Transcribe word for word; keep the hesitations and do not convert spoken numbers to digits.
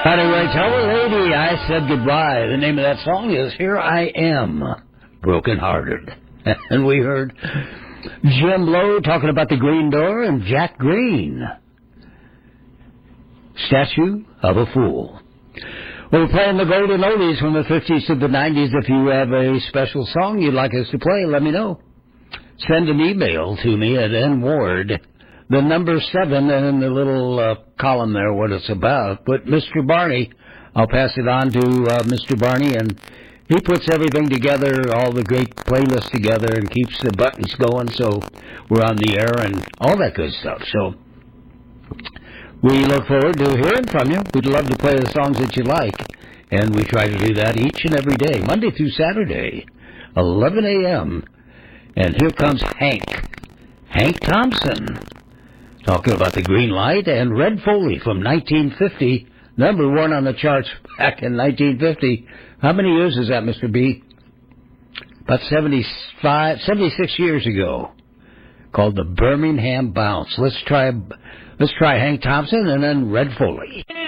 Anyway, tell the lady I said goodbye. The name of that song is Here I Am, Broken Hearted. And we heard Jim Lowe talking about the Green Door and Jack Green, Statue of a Fool. We're playing the golden oldies from the fifties to the nineties. If you have a special song you'd like us to play, let me know. Send an email to me at N Ward, the number seven, and in the little uh, column there what it's about. But Mister Barney, I'll pass it on to uh, Mister Barney, and he puts everything together, all the great playlists together, and keeps the buttons going so we're on the air and all that good stuff. So we look forward to hearing from you. We'd love to play the songs that you like, and we try to do that each and every day, Monday through Saturday, eleven a.m. And here comes Hank, Hank Thompson, talking about the green light, and Red Foley from nineteen fifty, number one on the charts back in nineteen fifty. How many years is that, Mister B? About seventy-five, seventy-six years ago, called the Birmingham Bounce. Let's try, let's try Hank Thompson and then Red Foley.